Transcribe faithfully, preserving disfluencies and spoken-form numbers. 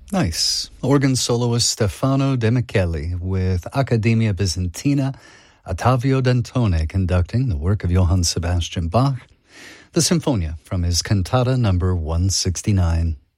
Nice. Organ soloist Stefano De Michele with Accademia Bizantina, Ottavio Dantone conducting the work of Johann Sebastian Bach, the Sinfonia from his cantata number one sixty-nine.